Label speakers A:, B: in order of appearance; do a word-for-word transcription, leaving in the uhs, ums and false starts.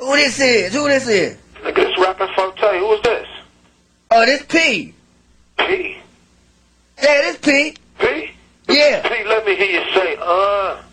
A: Who this is? Who this is?
B: Nigga, this rapping Forte. Who is this?
A: Oh, this P.
B: P.
A: Yeah, this P.
B: P?
A: Yeah.
B: P, let me hear you say, uh.